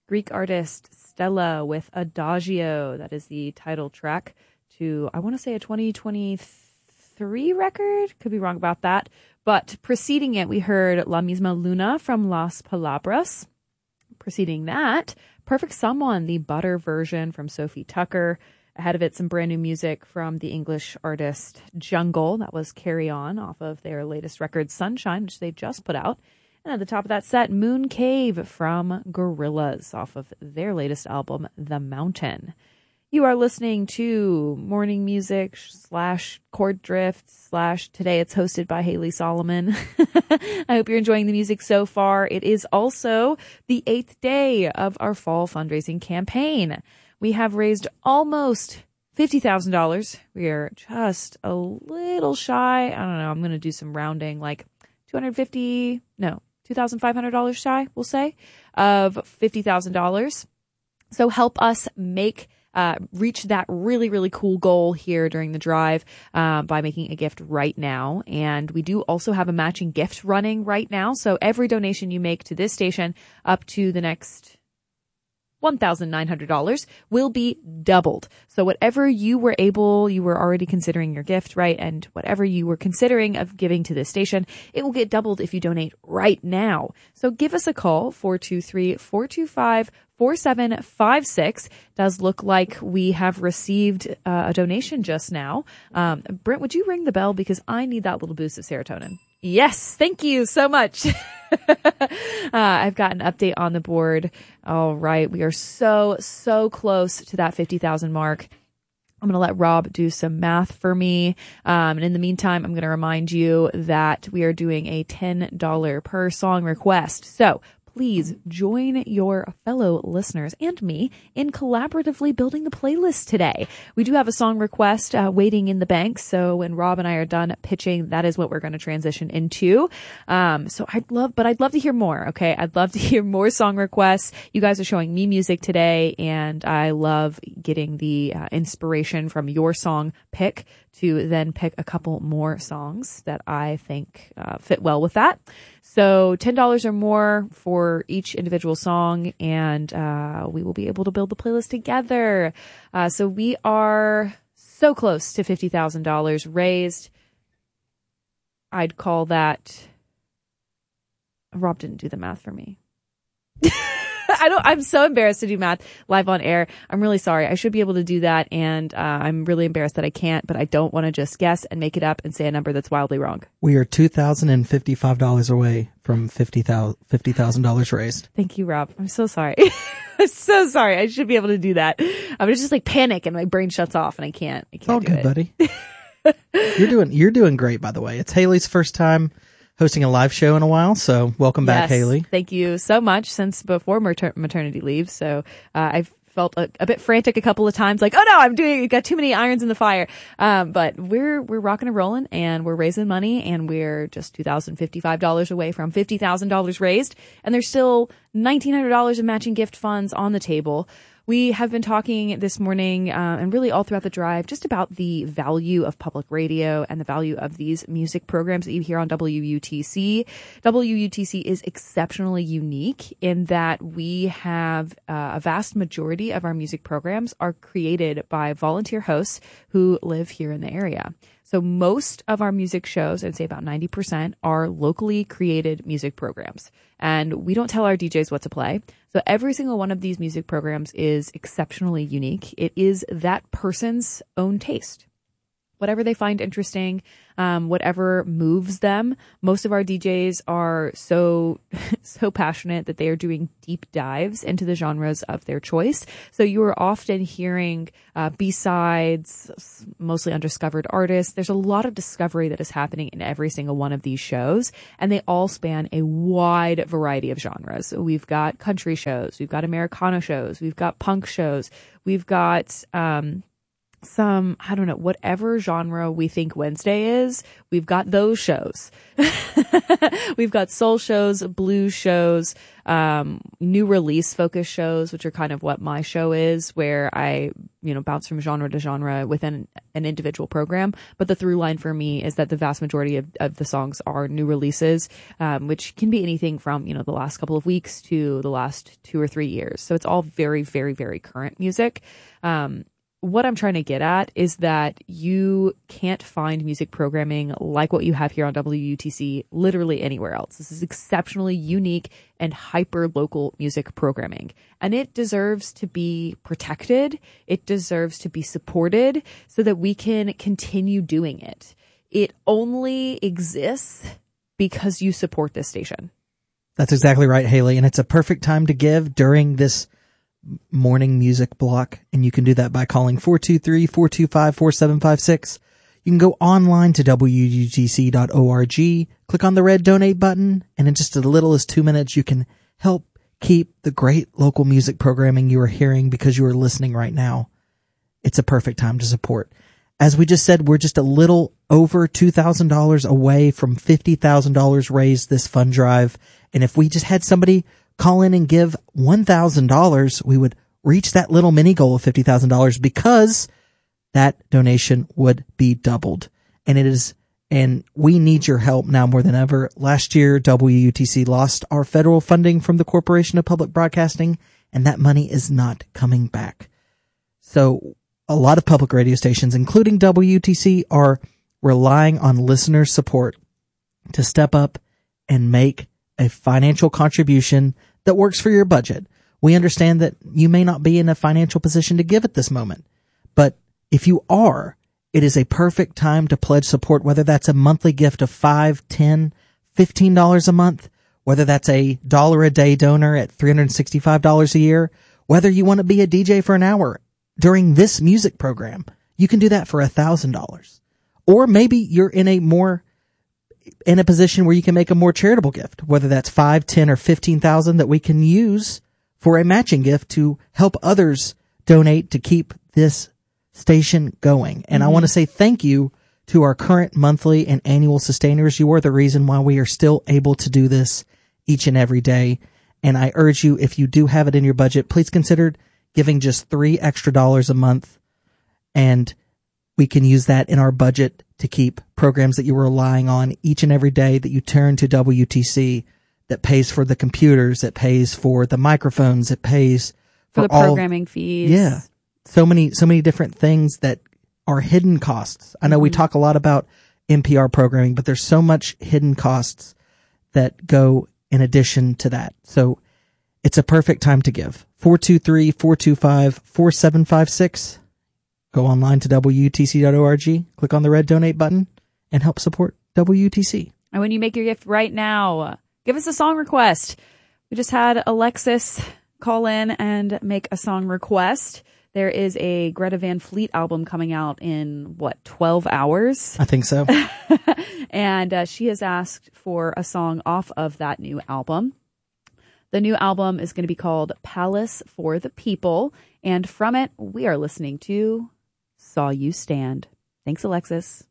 Greek artist Stella with Adagio. That is the title track to, I want to say, a 2023 record. Could be wrong about that. But preceding it, we heard La Misma Luna from Las Palabras. Preceding that, Perfect Someone, the Butter version from Sophie Tucker. Ahead of it, some brand new music from the English artist Jungle. That was Carry On off of their latest record, Sunshine, which they just put out. And at the top of that set, Moon Cave from Gorillaz off of their latest album, The Mountain. You are listening to Morning Music / Chord Drift / today it's hosted by Haley Solomon. I hope you're enjoying the music so far. It is also the 8th day of our fall fundraising campaign. We have raised almost $50,000. We are just a little shy. I don't know. I'm going to do some rounding, like $2,500 shy, we'll say, of $50,000. So help us reach that really, really cool goal here during the drive by making a gift right now. And we do also have a matching gift running right now. So every donation you make to this station up to the next $1,900 will be doubled. So whatever you were already considering your gift, right? And whatever you were considering of giving to this station, it will get doubled if you donate right now. So give us a call, 423-425-4756. Does look like we have received a donation just now. Brent, would you ring the bell? Because I need that little boost of serotonin. Yes, thank you so much. I've got an update on the board. All right, we are so close to that 50,000 mark. I'm going to let Rob do some math for me. And in the meantime, I'm going to remind you that we are doing a $10 per song request. So please join your fellow listeners and me in collaboratively building the playlist today. We do have a song request waiting in the bank. So when Rob and I are done pitching, that is what we're going to transition into. So I'd love to hear more. Okay. I'd love to hear more song requests. You guys are showing me music today, and I love getting the inspiration from your song pick to then pick a couple more songs that I think fit well with that. So $10 or more for each individual song, and we will be able to build the playlist together. So we are so close to $50,000 raised. I'd call that... Rob didn't do the math for me. I'm so embarrassed to do math live on air. I'm really sorry. I should be able to do that. And I'm really embarrassed that I can't, but I don't want to just guess and make it up and say a number that's wildly wrong. We are $2,055 away from $50,000 raised. Thank you, Rob. I'm so sorry. I'm so sorry. I should be able to do that. I was just like panic and my brain shuts off and I can't It's all good, buddy. You're doing great, by the way. It's Haley's first time hosting a live show in a while, so welcome back, Haley. Thank you so much since before maternity leave. So I've felt a bit frantic a couple of times, like, oh no, got too many irons in the fire. But we're rocking and rolling, and we're raising money, and we're just $2,055 away from $50,000 raised, and there's still $1,900 in matching gift funds on the table. We have been talking this morning and really all throughout the drive just about the value of public radio and the value of these music programs that you hear on WUTC. WUTC is exceptionally unique in that we have a vast majority of our music programs are created by volunteer hosts who live here in the area. So most of our music shows, I'd say about 90%, are locally created music programs. And we don't tell our DJs what to play. So every single one of these music programs is exceptionally unique. It is that person's own taste. Whatever they find interesting, whatever moves them. Most of our DJs are so passionate that they are doing deep dives into the genres of their choice. So you are often hearing B-sides, mostly undiscovered artists. There's a lot of discovery that is happening in every single one of these shows, and they all span a wide variety of genres. So we've got country shows, we've got Americana shows, we've got punk shows, we've got some, I don't know, whatever genre we think Wednesday is, we've got those shows. We've got soul shows, blues shows, new release focus shows, which are kind of what my show is, where I, bounce from genre to genre within an individual program. But the through line for me is that the vast majority of the songs are new releases, which can be anything from, the last couple of weeks to the last 2 or 3 years. So it's all very, very, very current music. What I'm trying to get at is that you can't find music programming like what you have here on WUTC literally anywhere else. This is exceptionally unique and hyper local music programming, and it deserves to be protected. It deserves to be supported so that we can continue doing it. It only exists because you support this station. That's exactly right, Haley. And it's a perfect time to give during this morning music block, and you can do that by calling 423-425-4756. You can go online to WUTC.org, click on the red donate button, and in just as little as 2 minutes, you can help keep the great local music programming you are hearing because you are listening right now. It's a perfect time to support. As we just said, we're just a little over $2,000 away from $50,000 raised this fund drive. And if we just had somebody call in and give $1,000, we would reach that little mini goal of $50,000 because that donation would be doubled. And we need your help now more than ever. Last year, WUTC lost our federal funding from the Corporation of Public Broadcasting, and that money is not coming back. So a lot of public radio stations, including WUTC, are relying on listener support to step up and make a financial contribution that works for your budget. We understand that you may not be in a financial position to give at this moment, but if you are, it is a perfect time to pledge support, whether that's a monthly gift of $5, $10, $15 a month, whether that's a $1 a day donor at $365 a year, whether you want to be a DJ for an hour during this music program, you can do that for $1,000. Or maybe you're in a position where you can make a more charitable gift, whether that's 5, 10, or 15,000 that we can use for a matching gift to help others donate to keep this station going. And I want to say thank you to our current monthly and annual sustainers. You are the reason why we are still able to do this each and every day. And I urge you, if you do have it in your budget, please consider giving just $3 extra a month, and we can use that in our budget to keep programs that you are relying on each and every day, that you turn to WUTC, that pays for the computers, that pays for the microphones, it pays for the programming fees. Yeah. So many different things that are hidden costs. I know we talk a lot about NPR programming, but there's so much hidden costs that go in addition to that. So it's a perfect time to give. 423-425-4756. Go online to WUTC.org, click on the red donate button, and help support WUTC. And when you make your gift right now, give us a song request. We just had Alexis call in and make a song request. There is a Greta Van Fleet album coming out in, 12 hours? I think so. And she has asked for a song off of that new album. The new album is going to be called Palace for the People. And from it, we are listening to Saw You Stand. Thanks, Alexis.